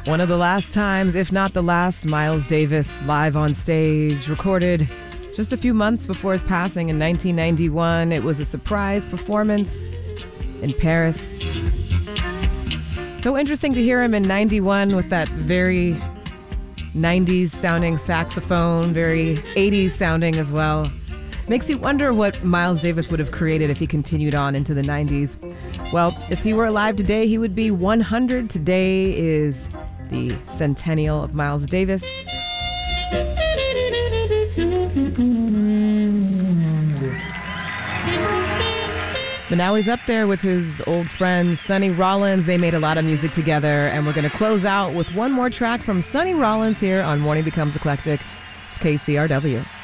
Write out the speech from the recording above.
One of the last times, if not the last, Miles Davis live on stage, recorded just a few months before his passing in 1991. It was a surprise performance in Paris. So interesting to hear him in 91 with that very 90s sounding saxophone, very 80s sounding as well. Makes you wonder what Miles Davis would have created if he continued on into the 90s. Well, if he were alive today, he would be 100. Today is the centennial of Miles Davis. But now he's up there with his old friend Sonny Rollins. They made a lot of music together, and we're going to close out with one more track from Sonny Rollins here on Morning Becomes Eclectic. It's KCRW.